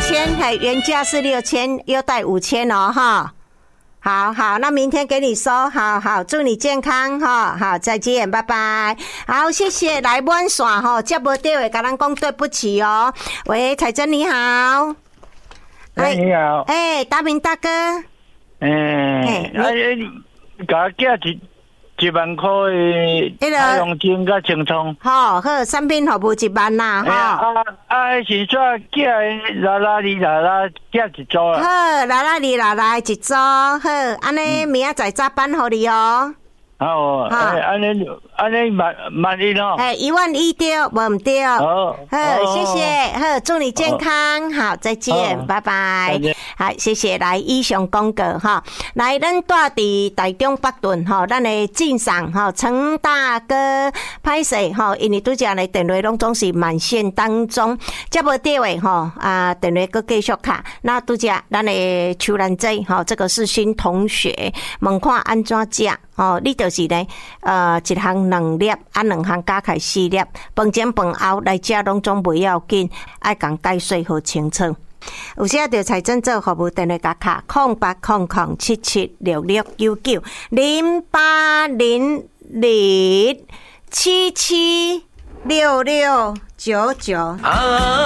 6000，嘿，原价是6000，又带5000哦，哈。好，那明天给你收，好，祝你健康哈，好，再见，拜拜。好，谢谢来满线哈，接不到的跟咱讲对不起哦。喂，彩珍你好， 你好， 达明大哥， 你甲寄一万块的海洋金甲青葱， 好，产品服务1万啦，哈。 是说寄拉寄一组啊。 好，拉一组，好，安尼明仔载早班互你哦。 好，安尼万一哦 ，11000对，无唔对。 好， 谢谢，好，祝你健康，好，再见，拜拜。好，谢谢来以上广告哈。来，咱住伫台中北屯哈，咱的晋赏哈，陈大哥拍摄哈，因为拄则呢电话拢总是满线当中，接无到的哈电话搁继续卡。那拄则咱的邱兰姐哈，这个是新同学，问看安怎食哦？你就是呢一项2粒，2项加起4粒，饭前饭后来食拢总袂要紧，爱共解说好清楚。有写着财政做服务电话卡卡08007766990800776699。